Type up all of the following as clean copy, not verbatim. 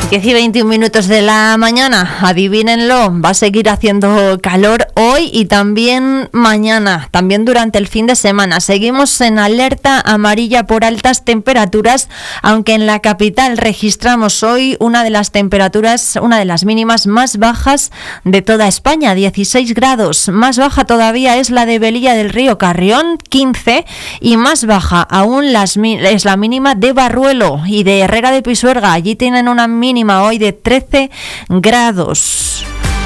10 y 21 minutos de la mañana, adivínenlo, va a seguir haciendo calor hoy y también mañana, también durante el fin de semana. Seguimos en alerta amarilla por altas temperaturas, aunque en la capital registramos hoy una de las mínimas más bajas de toda España, 16 grados. Más baja todavía es la de Velilla del Río, Carrión, 15, y más baja aún es la mínima de Barruelo y de Herrera de Pisuerga. Allí tienen una mínima hoy de 13 grados.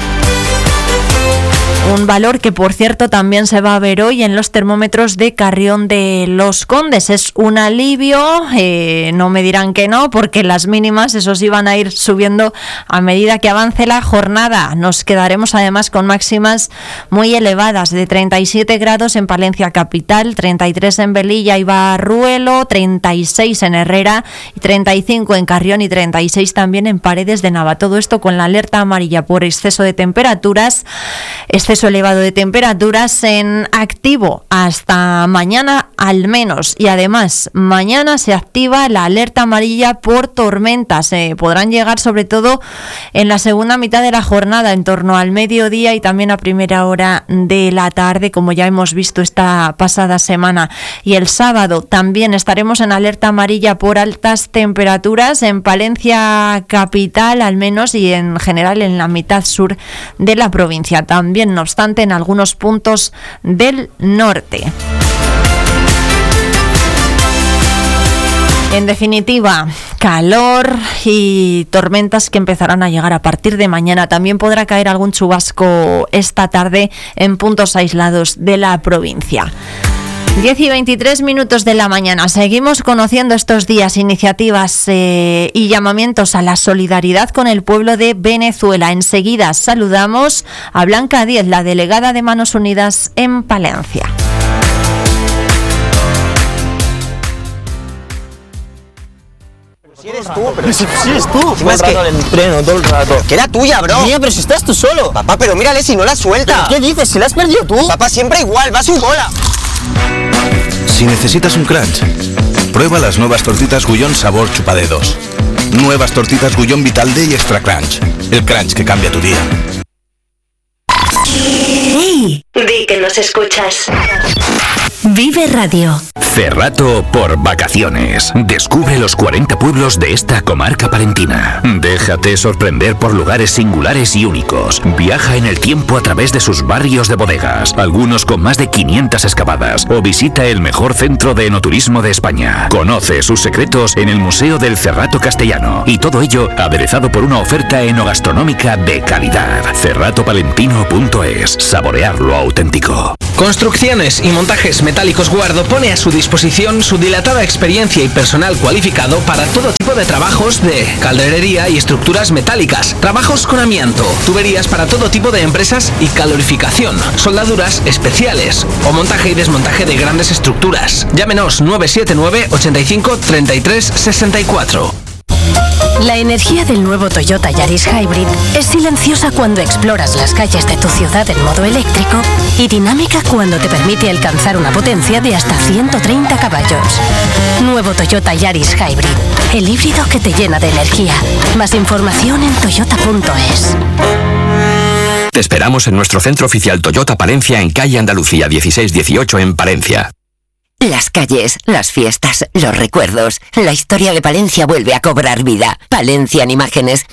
Un valor que, por cierto, también se va a ver hoy en los termómetros de Carrión de los Condes. Es un alivio, no me dirán que no, porque las mínimas, eso sí, van a ir subiendo a medida que avance la jornada. Nos quedaremos además con máximas muy elevadas, de 37 grados en Palencia capital, 33 en Velilla y Barruelo, 36 en Herrera, 35 en Carrión y 36 también en Paredes de Nava. Todo esto con la alerta amarilla por exceso de temperaturas, exceso elevado de temperaturas en activo hasta mañana al menos, y además mañana se activa la alerta amarilla por tormentas. Podrán llegar sobre todo en la segunda mitad de la jornada, en torno al mediodía y también a primera hora de la tarde, como ya hemos visto esta pasada semana. Y el sábado también estaremos en alerta amarilla por altas temperaturas en Palencia capital al menos, y en general en la mitad sur de la provincia. También, no obstante, en algunos puntos del norte. En definitiva, calor y tormentas que empezarán a llegar a partir de mañana. También podrá caer algún chubasco esta tarde en puntos aislados de la provincia. 10 y 23 minutos de la mañana. Seguimos conociendo estos días iniciativas y llamamientos a la solidaridad con el pueblo de Venezuela. Enseguida saludamos a Blanca Díez, la delegada de Manos Unidas en Palencia. Si eres tú, pero si eres tú. Si más que el entreno todo el rato. Que era tuya, bro. Mía, pero si estás tú solo. Papá, pero mírale si no la suelta. ¿Qué dices? Si la has perdido tú. Papá, siempre igual, va a su bola. Si necesitas un crunch, prueba las nuevas tortitas Gullón sabor chupadedos. Nuevas tortitas Gullón Vital D y Extra Crunch. El crunch que cambia tu día. ¡Hey! Di que nos escuchas. Vive Radio. Cerrato por vacaciones. Descubre los 40 pueblos de esta comarca palentina. Déjate sorprender por lugares singulares y únicos. Viaja en el tiempo a través de sus barrios de bodegas, algunos con más de 500 excavadas, o visita el mejor centro de enoturismo de España. Conoce sus secretos en el Museo del Cerrato Castellano, y todo ello aderezado por una oferta enogastronómica de calidad. Cerratopalentino.es. Saborear lo auténtico. Construcciones y Montajes Metálicos Guardo pone a su disposición su dilatada experiencia y personal cualificado para todo tipo de trabajos de calderería y estructuras metálicas, trabajos con amianto, tuberías para todo tipo de empresas y calorificación, soldaduras especiales o montaje y desmontaje de grandes estructuras. Llámenos 979 85 33 64. La energía del nuevo Toyota Yaris Hybrid es silenciosa cuando exploras las calles de tu ciudad en modo eléctrico y dinámica cuando te permite alcanzar una potencia de hasta 130 caballos. Nuevo Toyota Yaris Hybrid, el híbrido que te llena de energía. Más información en toyota.es. Te esperamos en nuestro centro oficial Toyota Palencia en calle Andalucía 1618 en Palencia. Las calles, las fiestas, los recuerdos. La historia de Palencia vuelve a cobrar vida. Palencia en imágenes,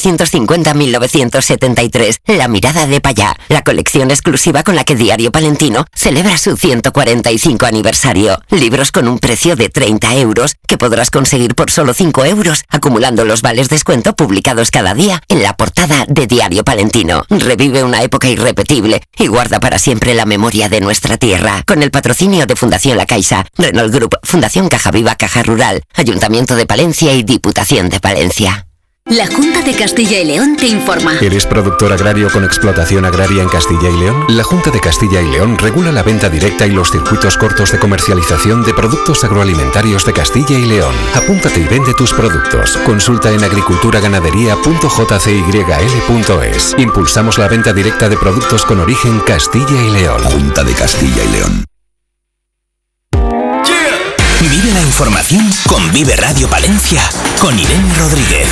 1950-1973. La mirada de Payá, la colección exclusiva con la que Diario Palentino celebra su 145 aniversario. Libros con un precio de 30 euros que podrás conseguir por solo 5 euros, acumulando los vales descuento publicados cada día en la portada de Diario Palentino. Revive una época irrepetible y guarda para siempre la memoria de nuestra tierra. Con el patrocinio de Fundación La Caixa, Renault Group, Fundación Caja Viva, Caja Rural, Ayuntamiento de Palencia y Diputación de Palencia. La Junta de Castilla y León te informa. ¿Eres productor agrario con explotación agraria en Castilla y León? La Junta de Castilla y León regula la venta directa y los circuitos cortos de comercialización de productos agroalimentarios de Castilla y León. Apúntate y vende tus productos. Consulta en agriculturaganadería.jcyl.es. Impulsamos la venta directa de productos con origen Castilla y León. Junta de Castilla y León. Vive la información con Vive Radio Palencia, con Irene Rodríguez.